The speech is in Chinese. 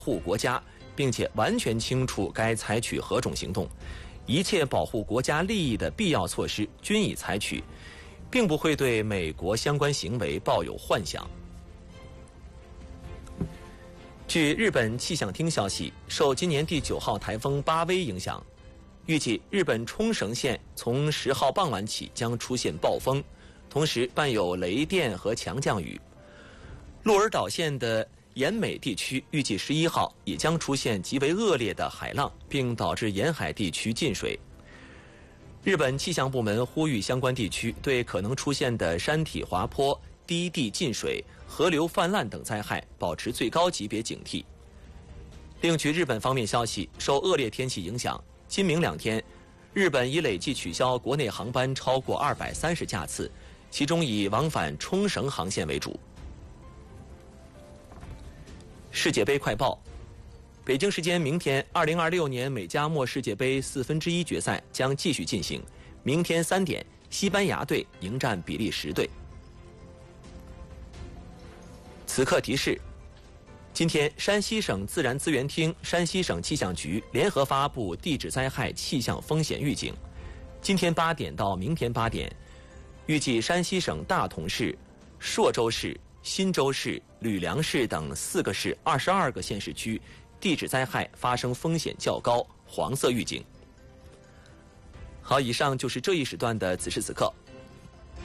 护国家，并且完全清楚该采取何种行动，一切保护国家利益的必要措施均已采取，并不会对美国相关行为抱有幻想。据日本气象厅消息，受今年第9号台风巴威影响，预计日本冲绳县从10号傍晚起将出现暴风，同时伴有雷电和强降雨。鹿儿岛县的岩美地区预计11号也将出现极为恶劣的海浪，并导致沿海地区进水。日本气象部门呼吁相关地区对可能出现的山体滑坡、低地进水、河流泛滥等灾害保持最高级别警惕。另据日本方面消息，受恶劣天气影响，今明2天，日本已累计取消国内航班超过230架次，其中以往返冲绳航线为主。世界杯快报：北京时间明天，2026年美加墨世界杯1/4决赛将继续进行。明天3点，西班牙队迎战比利时队。此刻提示：今天，山西省自然资源厅、山西省气象局联合发布地质灾害气象风险预警。今天8点到明天8点，预计山西省大同市、朔州市、忻州市、吕梁市等4个市22个县市区地质灾害发生风险较高，黄色预警。好，以上就是这一时段的此时此刻。